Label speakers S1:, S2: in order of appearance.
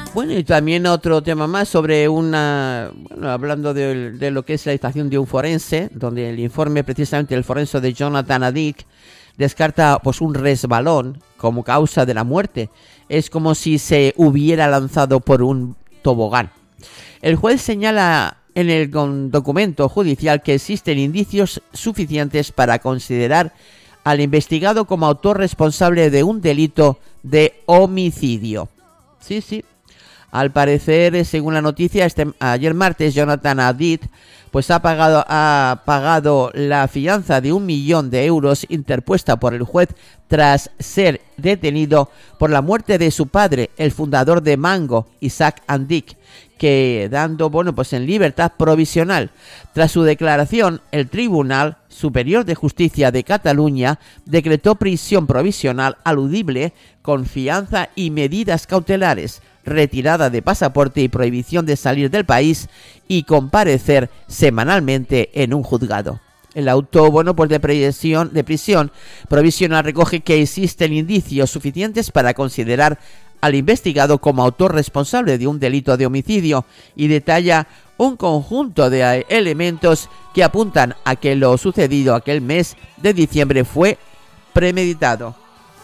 S1: Bueno, y también otro tema más sobre hablando de lo que es la estación de un forense, donde el informe precisamente del forense de Jonathan Addick descarta pues un resbalón como causa de la muerte. Es como si se hubiera lanzado por un tobogán. El juez señala en el documento judicial que existen indicios suficientes para considerar al investigado como autor responsable de un delito de homicidio. Sí. Al parecer, según la noticia, ayer martes, Jonathan Addick pues ha pagado la fianza de 1 millón de euros interpuesta por el juez tras ser detenido por la muerte de su padre, el fundador de Mango, Isaac Addick, quedando pues en libertad provisional. Tras su declaración, el Tribunal Superior de Justicia de Cataluña decretó prisión provisional aludible con fianza y medidas cautelares, retirada de pasaporte y prohibición de salir del país y comparecer semanalmente en un juzgado. El auto de prisión provisional recoge que existen indicios suficientes para considerar al investigado como autor responsable de un delito de homicidio y detalla un conjunto de elementos que apuntan a que lo sucedido aquel mes de diciembre fue premeditado.